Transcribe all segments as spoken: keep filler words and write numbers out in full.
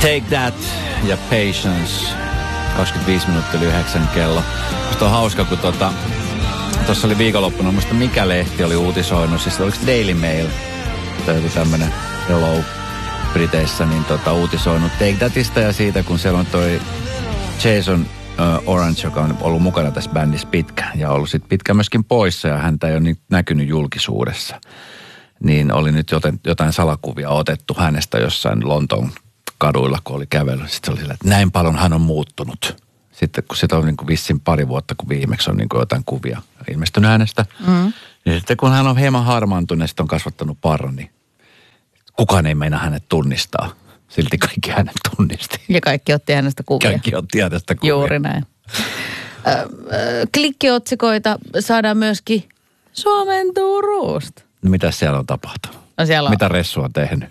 Take That ja Patience. kaksikymmentäviisi minuuttia yli yhdeksän kello. Musta on hauska, kun tuota, tuossa oli viikonloppuna, musta mikä lehti oli uutisoinut, siis oliko Daily Mail, tai joku tämmönen Hello Briteissä, niin tota, uutisoinut Take Thatista ja siitä, kun siellä on toi Jason uh, Orange, joka on ollut mukana tässä bändissä pitkään ja ollut sit pitkään myöskin poissa ja häntä ei ole niin näkynyt julkisuudessa. Niin oli nyt joten, jotain salakuvia otettu hänestä jossain Lontoon kaduilla, kun oli kävellyt. Sitten se oli sillä, että näin paljon hän on muuttunut. Sitten kun sitä on niin kuin vissiin pari vuotta, kun viimeksi on niin kuin jotain kuvia ilmestynyt hänestä. Mm. Niin sitten kun hän on hieman harmaantunut ja sitten on kasvattanut parran, niin kukaan ei meinaa hänet tunnistaa. Silti kaikki hänet tunnisti. Ja kaikki otti hänestä kuvia. Kaikki otti hänestä kuvia. Juuri näin. Klikkiotsikoita saadaan myöskin Suomen Turusta. No mitä siellä on tapahtunut? No siellä on... Mitä Ressu on tehnyt?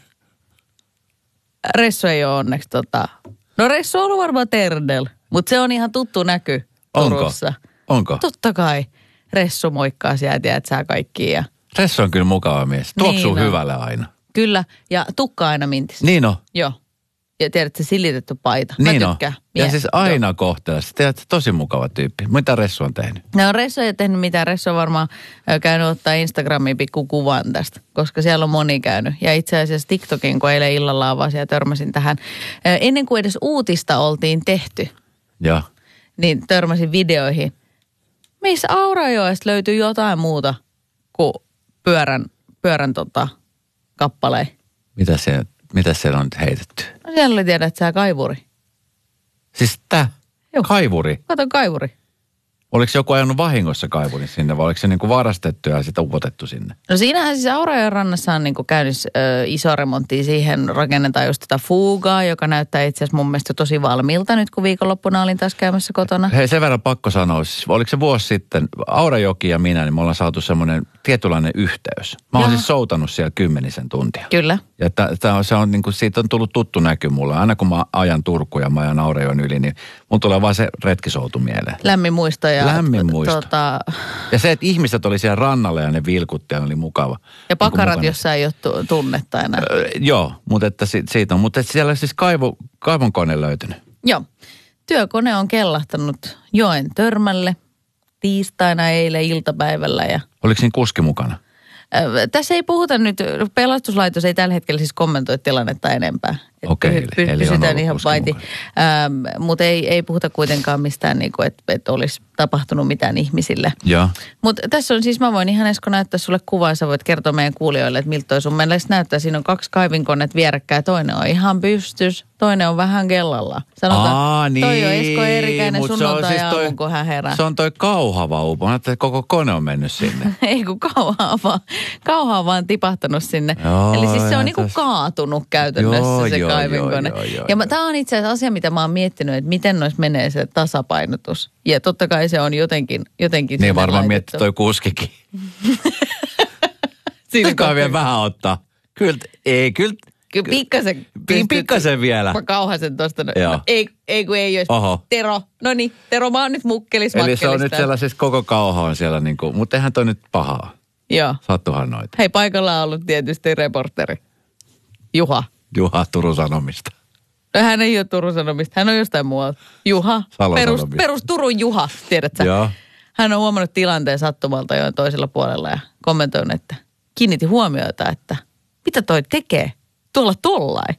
Ressu ei ole onneksi tota... No Ressu on ollut varmaan Terdel, mutta se on ihan tuttu näky Turussa. Onko? Onko? Totta kai. Ressu moikkaa sieltä ja et sää kaikkia. Ja... Ressu on kyllä mukava mies. Tuoksuu niin hyvälle aina. Kyllä. Ja tukka aina mintis. Niin on. Joo. Ja tiedät, se silitetty paita. Mä niin tykkään. On. Ja siis aina kohteella. Tiedät, tosi mukava tyyppi. Mitä Ressu on tehnyt? No Ressu ei tehnyt mitään. Ressu on varmaan käynyt ottaa Instagramiin pikku kuvan tästä, koska siellä on moni käynyt. Ja itse asiassa TikTokin, kun eilen illalla avasin ja törmäsin tähän. Ennen kuin edes uutista oltiin tehty, ja. Niin törmäsin videoihin. Missä Aurajoesta löytyy jotain muuta kuin pyörän, pyörän tota, kappaleen. Mitä siellä, mitä siellä on nyt heitetty? No siellä oli tiedä, että sä kaivuri. Siis tää? Joo. Kaivuri? Kato kaivuri. Oliko joku ajanut vahingossa kaivurin sinne vai oliko se niinku varastettu ja sitä upotettu sinne? No siinähän siis Aurajoen rannassa on niinku käynyt ö, iso remontti. Siihen rakennetaan just tätä fuugaa, joka näyttää itse asiassa mun mielestä tosi valmiilta nyt, kun viikonloppuna olin taas käymässä kotona. Hei, sen verran pakko sanoa. Siis, oliko se vuosi sitten, Aurajoki ja minä, niin me ollaan saatu semmoinen tietynlainen yhteys. Mä oon siis soutanut siellä kymmenisen tuntia. Kyllä. Ja t- t- se on, niin kuin, siitä on tullut tuttu näky mulle. Aina kun mä ajan Turkuun ja mä ajan Aurajoen yli, niin mun tulee vaan se retkisoutu mieleen. Lämmin muisto. Ja Lämmin muisto. Tota... Ja se, että ihmiset oli siellä rannalla ja ne vilkutti ja oli mukava. Ja pakarat, niin jossa ei ole tunnetta enää. Öö, joo, mutta että si- siitä on. Mutta että siellä siis kaivo, kaivon kone löytynyt. Joo. Työkone on kellahtanut joen törmälle tiistaina eilen iltapäivällä. Ja... Oliko siinä kuski mukana? Tässä ei puhuta nyt, pelastuslaitos ei tällä hetkellä siis kommentoi tilannetta enempää. Okei, py- eli pysytään ihan paiti. Ähm, mutta ei, ei puhuta kuitenkaan mistään, niin kuin, että, että olisi tapahtunut mitään ihmisille. Joo. Mutta tässä on siis, mä voin ihan Esko näyttää sulle kuvaa, ja sä voit kertoa meidän kuulijoille, että miltä toi sun mielestä näyttää. Siinä on kaksi kaivinkoneet vierekkäin, toinen on ihan pystys, toinen on vähän kellalla. Sanotaan, Aa, niin, toi on Esko Eerikäinen sunnuntai-aamun, siis kun hän herää. Se on toi kauhava upo. Mä ajattelin, että koko kone on mennyt sinne. Ei kun kauhaa vaan, kauhaa vaan tipahtanut sinne. Joo, eli siis se on niinku täs... kaatunut käytännössä joo, se joo, kaivinkone. joo, joo, joo, ja tämä on itse asiassa asia, mitä mä oon miettinyt, että miten noissa menee se tasapainotus. Ja totta kai se on jotenkin, jotenkin niin varmaan mietti toi kuskikin. Siinä vielä vähän ottaa. Kyllä, ei, kyllä. Kyllä pikkasen. Pikkasen vielä. Mä kauhasen tosta. No, ei, ei kun ei olisi. Oho. Tero, no niin, Tero, mä oon nyt mukkelis Eli se on nyt sellaisessa koko kauha on siellä niinku, mutta eihän toi nyt pahaa. Joo. Sattuhan noita. Hei, paikalla on ollut tietysti reporteri. Juha. Juha Turun Sanomista. No, hän ei ole Turun Sanomista, hän on jostain muualta. Juha, perus, perus Turun Juha, tiedätkö? Joo. Hän on huomannut tilanteen sattumalta jo toisella puolella ja kommentoinut, että kiinnitti huomiota, että mitä toi tekee tuolla tollain.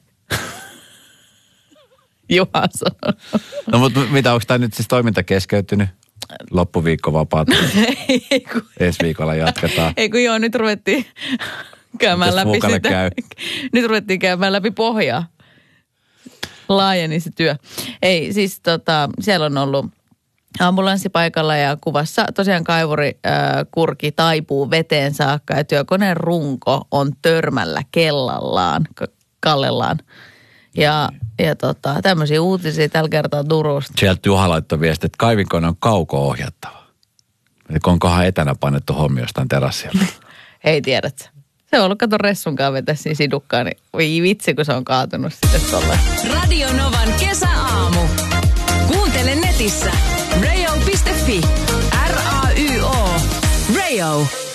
Juha sanoi. No mutta mitä, onko tämä nyt siis toiminta keskeytynyt? Loppuviikko vapaata. Ei kun... Ensi viikolla jatketaan. Ei kun joo, nyt ruvettiin käymään läpi sitä. Käy? Nyt ruvettiin käymään läpi pohjaa. Laajeni se työ. Ei, siis tota, siellä on ollut ambulanssi paikalla ja kuvassa tosiaan kaivuri äh, kurki taipuu veteen saakka ja työkoneen runko on törmällä kellallaan, kallellaan. Ja, ja tota, tämmöisiä uutisia tällä kertaa Turusta. Sieltä Juha laittoi viesti, että kaivinkone on kauko-ohjattava. Eli onkohan etänä painettu hommi jostain terassilta? Hei, tiedätkö? Se on ollut, kato Ressunkaan vetä siinä sidukkaan, niin voi vitsi, kun se on kaatunut sitten tolleen. Radio Novan kesäaamu. Kuuntele netissä radio piste fi. R A Y O. Radio.